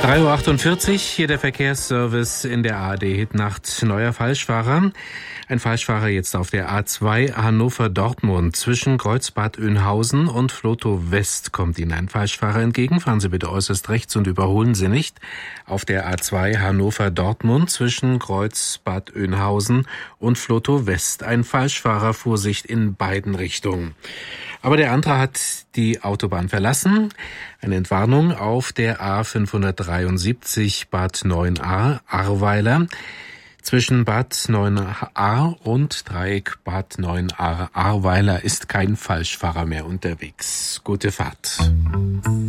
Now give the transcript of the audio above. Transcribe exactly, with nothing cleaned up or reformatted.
drei Uhr achtundvierzig, hier der Verkehrsservice in der A R D-Hitnacht. Neuer Falschfahrer. Ein Falschfahrer jetzt auf der A zwei Hannover-Dortmund. Zwischen Kreuzbad Oeynhausen und Flotow West kommt Ihnen ein Falschfahrer entgegen. Fahren Sie bitte äußerst rechts und überholen Sie nicht. Auf der A zwei Hannover-Dortmund zwischen Kreuzbad Oeynhausen und Flotow West. Ein Falschfahrer, Vorsicht in beiden Richtungen. Aber der andere hat die Autobahn verlassen. Eine Entwarnung auf der A fünfhundertdreiundsiebzig Bad Neuenahr Ahrweiler. Zwischen Bad Neuenahr und Dreieck Bad Neuenahr Ahrweiler ist kein Falschfahrer mehr unterwegs. Gute Fahrt.